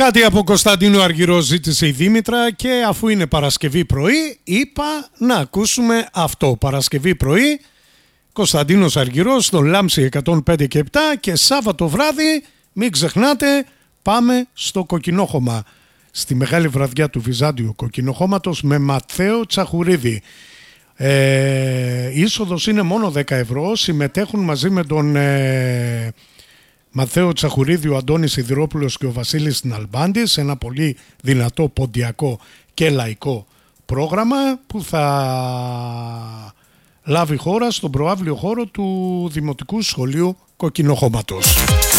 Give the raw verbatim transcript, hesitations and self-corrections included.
Κάτι από Κωνσταντίνο Αργυρό ζήτησε η Δήμητρα και αφού είναι Παρασκευή πρωί είπα να ακούσουμε αυτό. Παρασκευή πρωί, Κωνσταντίνος Αργυρός στο Λάμψη εκατόν πέντε και επτά και Σάββατο βράδυ μην ξεχνάτε πάμε στο Κοκκινόχωμα. Στη μεγάλη βραδιά του Βυζάντιου Κοκκινοχώματος με Ματθαίο Τσαχουρίδη. Ε, η είσοδος είναι μόνο δέκα ευρώ, συμμετέχουν μαζί με τον... Ε, Ματθαίο Τσαχουρίδη, ο Αντώνης Σιδηρόπουλος και ο Βασίλης Ναλμπάντης, ένα πολύ δυνατό ποντιακό και λαϊκό πρόγραμμα που θα λάβει χώρα στον προαύλιο χώρο του Δημοτικού Σχολείου Κοκκινοχώματος.